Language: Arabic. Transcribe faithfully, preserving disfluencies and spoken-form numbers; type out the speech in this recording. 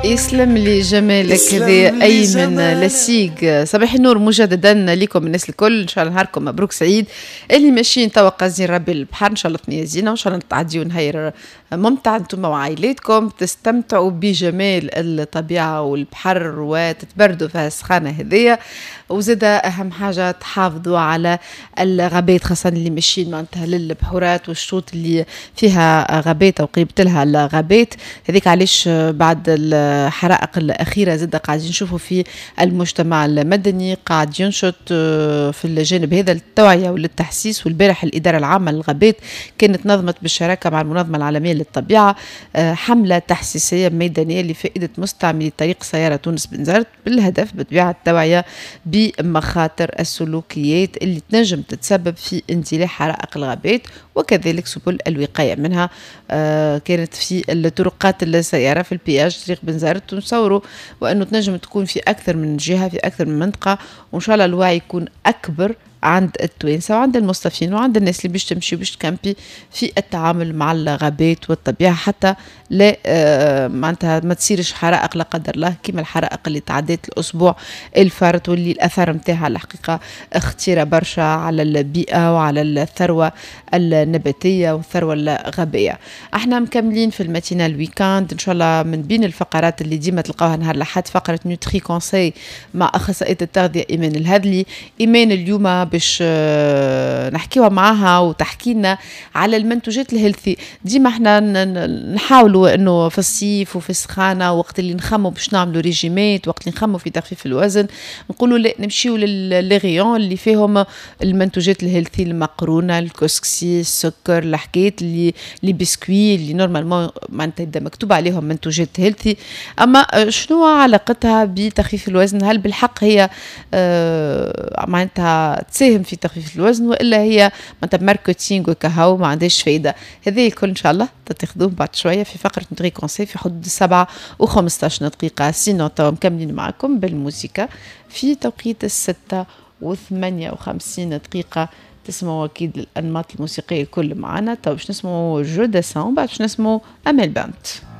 يسلم لي جمالك هذا أيمن لسيق. صباح النور مجددا لكم الناس الكل، إن شاء الله نهاركم مبروك سعيد. اللي ماشيين توا قازين ربي البحر، إن شاء الله ثنية زينة، وإن شاء الله تعديوا نهار ممتع انتم وعائلاتكم، تستمتعوا بجمال الطبيعة والبحر وتتبردوا في السخانة هذية. وزاد أهم حاجة تحافظوا على الغابات، خاصة اللي ماشيين معناتها للبحورات والشطوط اللي فيها غابات أو قريبت لها الغابات هذيك. علاش بعد الحرائق الأخيرة زاد قاعدين نشوفوا في المجتمع المدني قاعد ينشط في الجانب هذا للتوعية وللتحسيس. والبارح الإدارة العامة للغابات كانت نظمت بالشراكة مع المنظمة العالمية للطبيعة حملة تحسيسية ميدانية لفائدة مستعملي طريق سيارة تونس بنزرت، بالهدف بطبيعة التوعية بمخاطر السلوكيات اللي تنجم تتسبب في اندلاع حرائق الغابات، وكذلك سبل الوقاية منها. آه كانت في الطرقات السيارة في البياج طريق بنزرت، ونصوروا وأنه تنجم تكون في أكثر من جهة في أكثر من منطقة، وإن شاء الله الوعي يكون أكبر عند التوانسة وعند المصطفين وعند الناس اللي باش تمشي باش تكامبي في التعامل مع الغابات والطبيعة، حتى لا آه معناتها ما تصيرش حرائق لا قدر الله كما الحرائق اللي تعدت الأسبوع الفارط، واللي الأثر متاعها الحقيقة اختيرة برشا على البيئة وعلى الثروة النباتية والثروة الغابية. احنا مكملين في الماتينال ويكاند إن شاء الله. من بين الفقرات اللي ديما تلقاوها نهار الأحد فقرة نوتري كونساي مع أخصائية التغذية إيمان الهذلي. إيمان اليوم باش نحكيوا معها وتحكي لنا على المنتوجات الهيلثي. ديما احنا نحاولوا انه في الصيف وفي السخانه وقت اللي نخموا باش نعملوا ريجيمات، وقت اللي نخموا في تخفيف الوزن، نقولوا لا نمشيوا للغيون اللي فيهم المنتوجات الهيلثي المقرونه، الكسكسي، السكر، الحكايات اللي اللي بسكوي اللي نورمالمون معناتها يبدا مكتوب عليهم منتوجات هيلثي. اما شنو علاقتها بتخفيف الوزن؟ هل بالحق هي اه معناتها تساهم في تخفيف الوزن، والا هي معناتها ماركتينغ وكهو ما عندهاش فايده؟ هذه الكل ان شاء الله تاخذوه بعد شويه في فقره نوتري كونساي في حدود سبعة وخمسطاش دقيقه. سينو توا مكملين معكم بالموسيقى في توقيت الستة وثمانية وخمسين دقيقه. تسمعوا اكيد الانماط الموسيقيه الكل معنا. تو باش نسمعوا جو ديسان، بعد باش نسمعوا امال بانت.